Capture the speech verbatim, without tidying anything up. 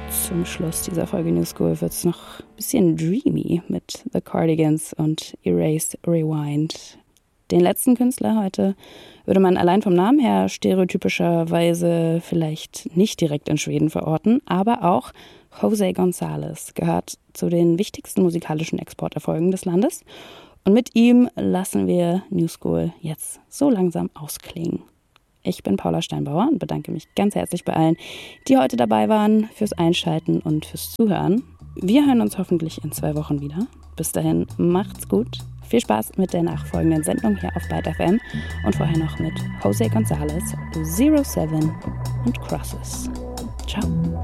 Zum Schluss dieser Folge New School wird es noch ein bisschen dreamy mit The Cardigans und Erase Rewind. Den letzten Künstler heute würde man allein vom Namen her stereotypischerweise vielleicht nicht direkt in Schweden verorten, aber auch José González gehört zu den wichtigsten musikalischen Exporterfolgen des Landes. Und mit ihm lassen wir New School jetzt so langsam ausklingen. Ich bin Paula Steinbauer und bedanke mich ganz herzlich bei allen, die heute dabei waren, fürs Einschalten und fürs Zuhören. Wir hören uns hoffentlich in zwei Wochen wieder. Bis dahin, macht's gut. Viel Spaß mit der nachfolgenden Sendung hier auf Byte F M und vorher noch mit José González, Zero Seven und Crosses. Ciao.